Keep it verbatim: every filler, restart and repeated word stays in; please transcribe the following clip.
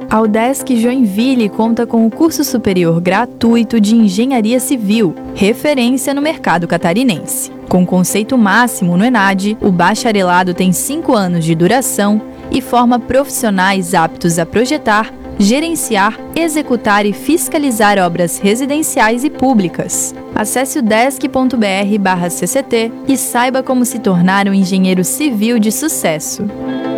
A UDESC Joinville conta com o curso superior gratuito de Engenharia Civil, referência no mercado catarinense. Com conceito máximo no ENAD, o bacharelado tem cinco anos de duração e forma profissionais aptos a projetar, gerenciar, executar e fiscalizar obras residenciais e públicas. Acesse udesc ponto br barra C C T e saiba como se tornar um engenheiro civil de sucesso.